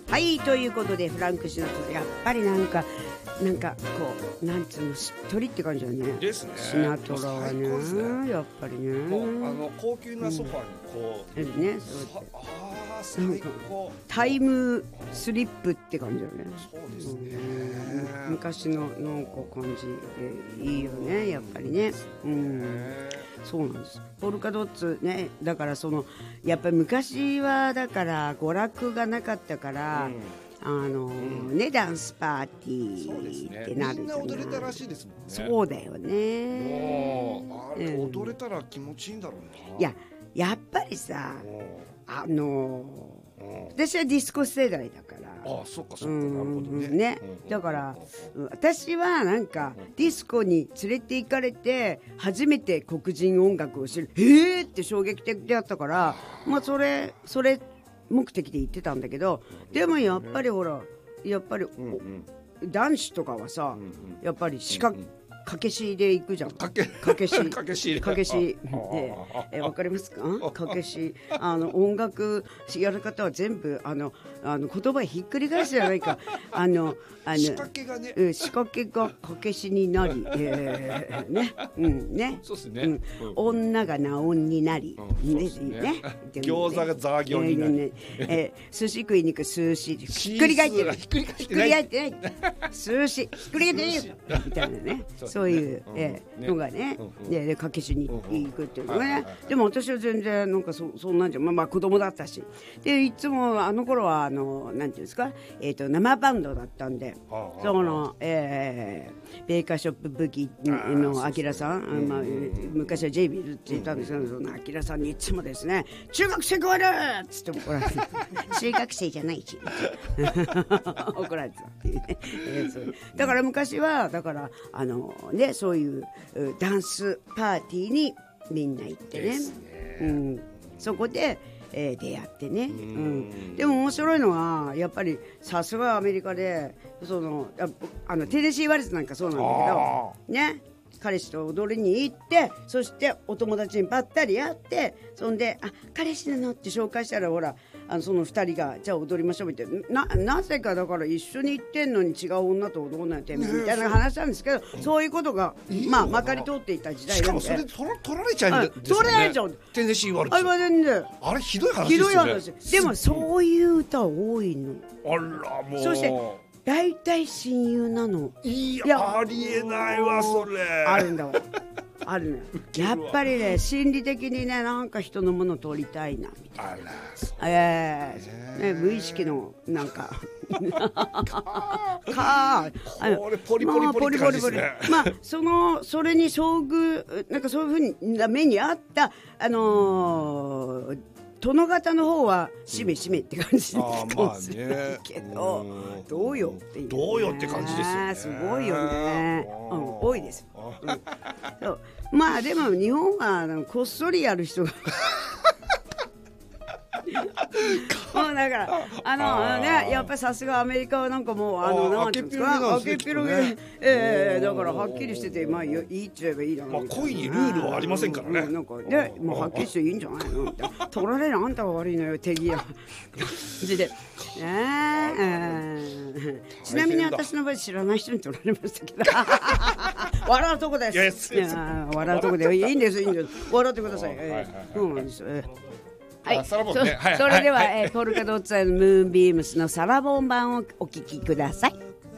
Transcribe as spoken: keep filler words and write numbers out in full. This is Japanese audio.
はい、ということでフランク・シナトラ、やっぱりなんかなんかこうなんつうの、しっとりって感じだね。 ですね。 シナトラはね、ねやっぱりね。 もうあの高級なソファにこう、 うん、ね、そうああ最高。 タイムスリップって感じだね。 そうですね。 うん、昔のなんか感じでいいよね、やっぱりね。うん。そうなんです。ポルカドッツね、だからそのやっぱり昔はだから娯楽がなかったから。うん、あのーうん、ね、ダンスパーティーってなるじゃない。 みんな踊れたらしいですもんね。 そうだよね。 もうあれ踊れたら気持ちいいんだろうな。 いや、やっぱりさ、あのー、私はディスコ世代だから。 ああ、そっかそっか、なるほどね。 ね、だから私はなんかディスコに連れて行かれて初めて黒人音楽を知る、えーって衝撃的だったから、まあそれそれ目的で行ってたんだけど、でもやっぱりほらやっぱり、うんうん、男子とかはさ、うんうん、やっぱり視覚、うんうん、かけしで行くじゃん。かけかけしかけしかけしで、えわかりますか？かけし、あの音楽やる方は全部あのあの言葉ひっくり返すじゃないか。あのあの仕掛けがね、 うん、仕掛けがかけしになり、えー、ね、うんね、 そうですね、 うん、女がナオンになり、 うん、ねね、餃子がザー餃になり、ねえー、寿司食いに行く寿司ひっくり返ってる、ひっくり返ってない寿司ひっくり返ってないよみたいなね。そういう、えー、のがね、で、で、かけしに行くっていうのね。でも私は全然なんか そ, そんなんじゃ、まあ、まあ子供だったし、でいつもあの頃はあのなんていうんですか、えっ、ー、と生バンドだったんで、その、えー、ベーカーショップ武器のアキラさん、あ、まあ、昔はジェイビルって言ったんですけど、そのアキラさんにいつもですね、中学生来るっつって怒られて、中学生じゃないし怒られてたっていうね、えー、そうだから昔はだからあのね、そういうダンスパーティーにみんな行ってね、うん、そこで、えー、出会ってね、うん、でも面白いのはやっぱりさすがアメリカで、そのあのテネシー・ワルツなんかそうなんだけどね、彼氏と踊りに行って、そしてお友達にばったり会って、そんであ彼氏なのって紹介したら、ほらあのそのふたりがじゃあ踊りましょうみたいな、な, なぜかだから一緒に行ってんのに違う女と踊らないとみたいな話なんですけど、そういうことがまあまかり通っていた時代なんで、 しかもそれ取られちゃうんですよね。 取られちゃう。 テネシー・ワルツ、 あれは全然あれひどい話ですよね。 ひどい話。でもそういう歌多いの。 あらもう。 そして大体親友なの。 いや、いやありえないわそれ。 あるんだわ。あるね。やっぱりね、心理的にね、なんか人のもの取りたいなみたいな。あら、そう。ええー、ね、無意識のなんかかあ、 これポリポリポリって感じですね。 まあそのそれに遭遇、なんかそういうふうな目にあったあのー。殿方の方はしめしめって感じですかもしれないけど、うん、どうよっていう、ね、 どうよって感じですよね。 すごいよね、うん、多いです、うん、そうまあでも日本はこっそりやる人がもうだからあのね、やっぱりさすがアメリカはなんかもうあのなんていうんですか、開けっぴろげ、ね、ええー、だからはっきりしてて、まあいいって言えばいいだろう、 まあ、恋にルールはありませんからね、 うん、なんかね、もうはっきりしていいんじゃないの取られるあんたが悪いのよ手際で、えー、ちなみに私の場合知らない人に取られましたけど笑うとこです、yes, yes. 笑うとこでいいんですいいんです笑ってください、えー、そうなんですよ、えーはい、そ, ねはい、それでは、はい、えー、ポルカドッツァのムーンビームスのサラボン版をお聞きください。